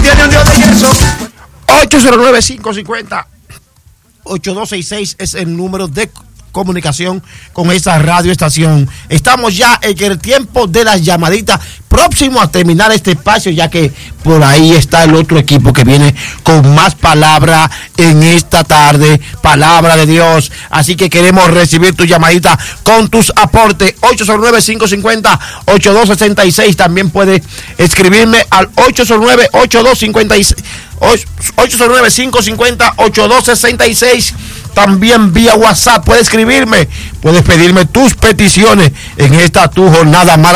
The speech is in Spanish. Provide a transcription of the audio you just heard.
tiene un Dios de yeso. 809-550-8266 es el número de comunicación con esta radioestación. Estamos ya en el tiempo de las llamaditas, próximo a terminar este espacio, ya que por ahí está el otro equipo que viene con más palabra en esta tarde, palabra de Dios. Así que queremos recibir tu llamadita con tus aportes. 809-550-8266. También puedes escribirme al 809-8256. 809-550-8266. También vía WhatsApp puedes escribirme, puedes pedirme tus peticiones en esta tu jornada maravillosa.